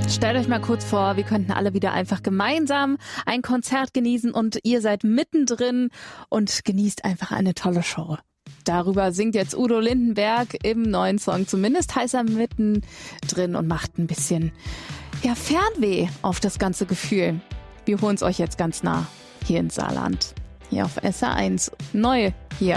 Stellt euch mal kurz vor, wir könnten alle wieder einfach gemeinsam ein Konzert genießen und ihr seid mittendrin und genießt einfach eine tolle Show. Darüber singt jetzt Udo Lindenberg im neuen Song. Zumindest heißt er mittendrin und macht ein bisschen Fernweh auf das ganze Gefühl. Wir holen es euch jetzt ganz nah hier ins Saarland. Hier auf SR1. Neu hier.